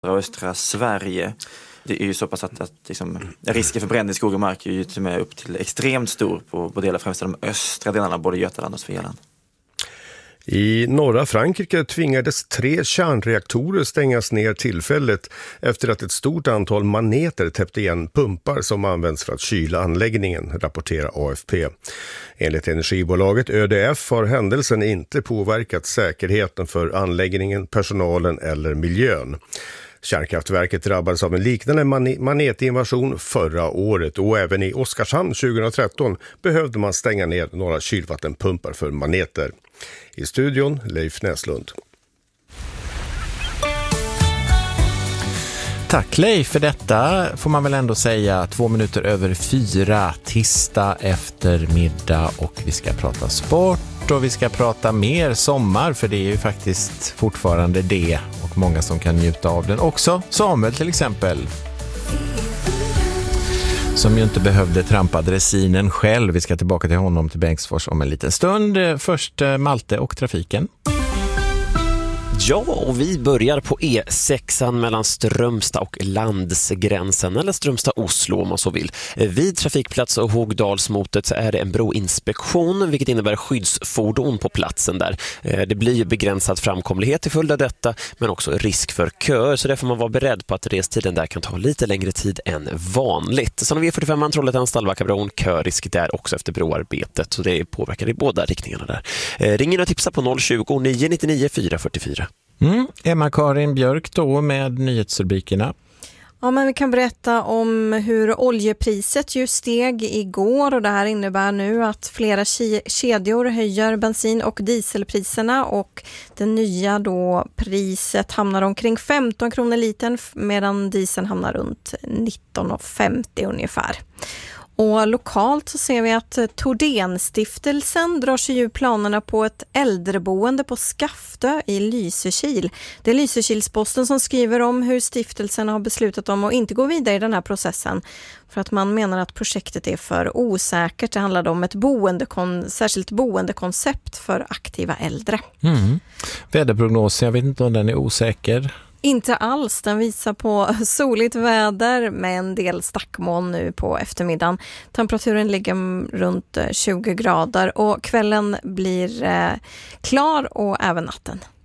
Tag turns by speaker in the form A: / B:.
A: östra Sverige. Det är ju så pass att liksom, risken för bränder i skog och mark är ju till och med upp till extremt stor på delar, främst de östra delarna, både Götaland och Svealand.
B: I norra Frankrike tvingades 3 kärnreaktorer stängas ner tillfälligt efter att ett stort antal maneter täppte igen pumpar som används för att kyla anläggningen, rapporterar AFP. Enligt energibolaget ÖDF har händelsen inte påverkat säkerheten för anläggningen, personalen eller miljön. Kärnkraftverket drabbades av en liknande manetinvasion förra året och även i Oskarshamn 2013 behövde man stänga ner några kylvattenpumpar för maneter. I studion Leif Näslund.
C: Tack Leif för detta, får man väl ändå säga. 2:04 tisdag eftermiddag och vi ska prata sport och vi ska prata mer sommar, för det är ju faktiskt fortfarande det och många som kan njuta av den också. Samuel till exempel, som ju inte behövde trampa dressinen själv. Vi ska tillbaka till honom till Bengtsfors om en liten stund. Först Malte och trafiken.
D: Ja, och vi börjar på E6 mellan Strömstad och landsgränsen, eller Strömstad-Oslo om man så vill. Vid trafikplats och Hogdalsmotet så är det en broinspektion, vilket innebär skyddsfordon på platsen där. Det blir begränsad framkomlighet till följd av detta, men också risk för köer, så därför får man vara beredd på att restiden där kan ta lite längre tid än vanligt. Sen har vi E45 Trollhättan-Stallbackabron, körisk där också efter broarbetet, så det påverkar i båda riktningarna där. Ring in och tipsa på 020 999 444.
C: Emma-Karin Björk då med nyhetsrubrikerna.
E: Ja, men vi kan berätta om hur oljepriset ju steg igår, och det här innebär nu att flera kedjor höjer bensin- och dieselpriserna, och det nya då priset hamnar omkring 15 kronor litern medan dieseln hamnar runt 19,50 ungefär. Och lokalt så ser vi att Tordenstiftelsen drar sig ur planerna på ett äldreboende på Skaftö i Lysekil. Det är Lysekilsposten som skriver om hur stiftelsen har beslutat om att inte gå vidare i den här processen, för att man menar att projektet är för osäkert. Det handlade om ett särskilt boendekoncept för aktiva äldre.
C: Väderprognosen, jag vet inte om den är osäker.
E: Inte alls, den visar på soligt väder med en del stackmoln nu på eftermiddagen. Temperaturen ligger runt 20 grader och kvällen blir klar och även natten.